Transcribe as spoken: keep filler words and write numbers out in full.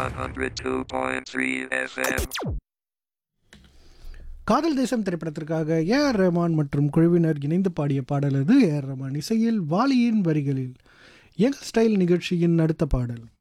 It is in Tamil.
one oh two point three F M. காதல் தேசம் திரைப்படத்திற்காக ஏ ஆர் ரஹ்மான் மற்றும் குழுவினர் இணைந்து பாடிய பாடல் அது. ஏ ஆர் ரஹ்மான் இசையில் வாலியின் வரிகளில் எங்கள் ஸ்டைல் நிகழ்ச்சியின் அடுத்த பாடல்.